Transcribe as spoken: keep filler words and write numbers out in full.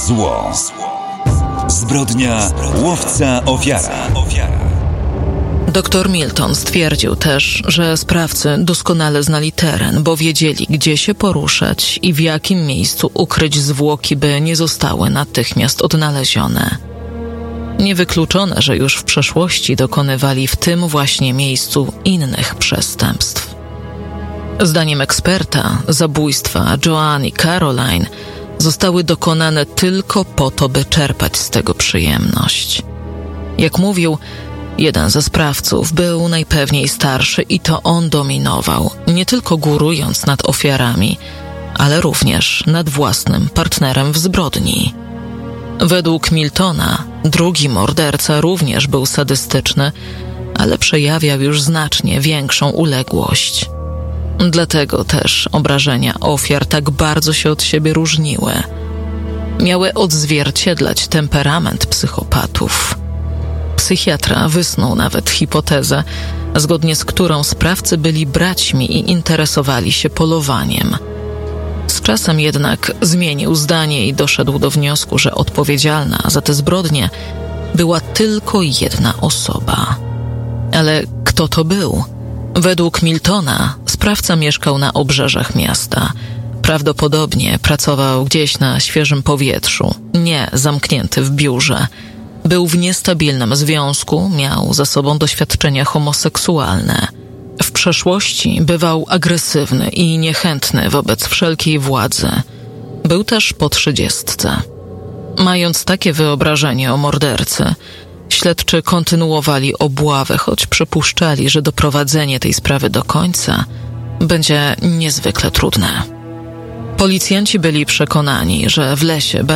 Zło. Zbrodnia łowca ofiara. Doktor Milton stwierdził też, że sprawcy doskonale znali teren, bo wiedzieli, gdzie się poruszać i w jakim miejscu ukryć zwłoki, by nie zostały natychmiast odnalezione. Niewykluczone, że już w przeszłości dokonywali w tym właśnie miejscu innych przestępstw. Zdaniem eksperta, zabójstwa Joanne i Caroline zostały dokonane tylko po to, by czerpać z tego przyjemność. Jak mówił, jeden ze sprawców był najpewniej starszy i to on dominował, nie tylko górując nad ofiarami, ale również nad własnym partnerem w zbrodni. Według Miltona drugi morderca również był sadystyczny, ale przejawiał już znacznie większą uległość. Dlatego też obrażenia ofiar tak bardzo się od siebie różniły. Miały odzwierciedlać temperament psychopatów. Psychiatra wysnuł nawet hipotezę, zgodnie z którą sprawcy byli braćmi i interesowali się polowaniem. Z czasem jednak zmienił zdanie i doszedł do wniosku, że odpowiedzialna za te zbrodnie była tylko jedna osoba. Ale kto to był? Według Miltona sprawca mieszkał na obrzeżach miasta. Prawdopodobnie pracował gdzieś na świeżym powietrzu, nie zamknięty w biurze. Był w niestabilnym związku, miał za sobą doświadczenia homoseksualne. W przeszłości bywał agresywny i niechętny wobec wszelkiej władzy. Był też po trzydziestce. Mając takie wyobrażenie o mordercy, śledczy kontynuowali obławę, choć przypuszczali, że doprowadzenie tej sprawy do końca będzie niezwykle trudne. Policjanci byli przekonani, że w lesie